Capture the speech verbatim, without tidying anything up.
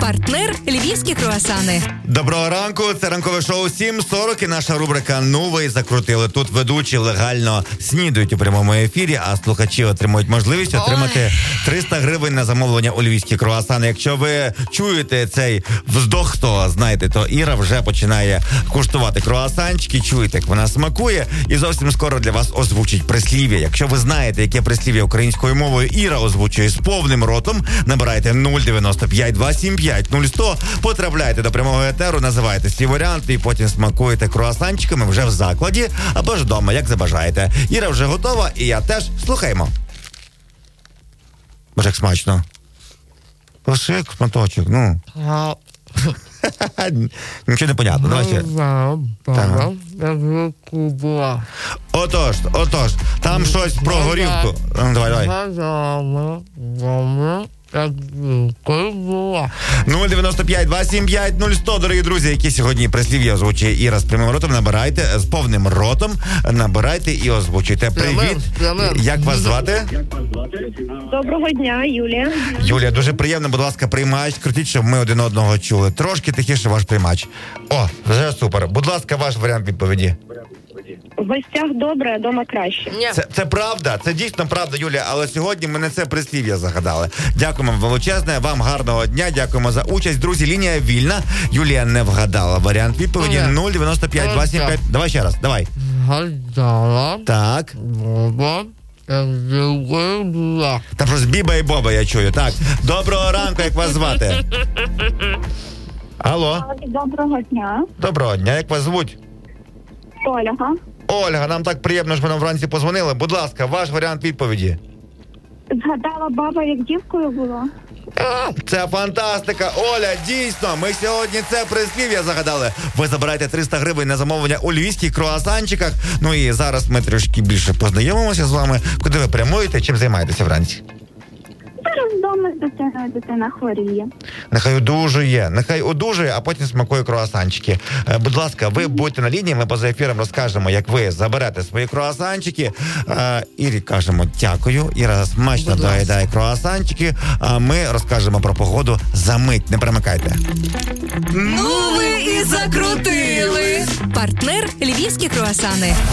Партнер львівські круасани. Доброго ранку, це ранкове шоу сім сорок і наша рубрика «Ну ви закрутили». Тут ведучі легально снідають у прямому ефірі, а слухачі отримують можливість отримати триста гривень на замовлення у львівські круасани. Якщо ви чуєте цей вздох, то знаєте, то Іра вже починає куштувати круасанчики, чуєте, як вона смакує, і зовсім скоро для вас озвучить прислів'я. Якщо ви знаєте, яке прислів'я українською мовою Іра озвучує з повним ротом, набирайте нуль дев'яносто п'ять два сім п'ять нуль сто, потрапляйте до прямого етеру, називайте свій варіант і потім смакуєте круасанчиками вже в закладі або ж вдома, як забажаєте. Іра вже готова, і я теж. Слухаємо. Боже, як смачно. Лише шматочок, ну. Нічого не понятно. Давай ще. Отож, отож, там щось про горілку. Давай, давай. нуль дев'яносто п'ять два сім п'ять нуль сто, дорогі друзі, які сьогодні прислів'я озвучує Іра з прямим ротом, набирайте, з повним ротом, набирайте і озвучуйте. Привіт, як вас звати? Доброго дня, Юлія. Юлія, дуже приємно, будь ласка, приймач, крутіть, щоб ми один одного чули. Трошки тихіше ваш приймач. О, вже супер. Будь ласка, ваш варіант відповіді. В гостях добре, а дома краще. Це, це правда, це дійсно правда, Юлія, але сьогодні ми не це прислів'я загадали. Дякуємо вам величезне, вам гарного дня, дякуємо за участь. Друзі, лінія вільна. Юлія не вгадала варіант відповіді. нуль дев'яносто п'ять два сім п'ять. Давай ще раз, давай. Гадала. Так. Боба. Там щось Біба і Боба, я чую. Так. Доброго ранку, як вас звати? Алло. Доброго дня. Доброго дня, як вас звуть? Ольга. Ольга, нам так приємно, що ви нам вранці позвонили. Будь ласка, ваш варіант відповіді. Згадала баба, як дівкою була. Це фантастика. Оля, дійсно, ми сьогодні це прислів'я загадали. Ви забираєте триста гривень на замовлення у львівських круасанчиках. Ну і зараз ми трішки більше познайомимося з вами. Куди ви прямуєте, чим займаєтеся вранці? Зараз вдома з дитиною, дитина хворіє. Нехай одужує, нехай одужує, а потім смакує круасанчики. Е, будь ласка, ви будьте на лінії, ми поза ефіром розкажемо, як ви заберете свої круасанчики. Е, Ірі кажемо дякую. Іра смачно доїдає круасанчики, а ми розкажемо про погоду за мить. Не перемикайте. Ну ви і закрутили. Партнер львівські круасани.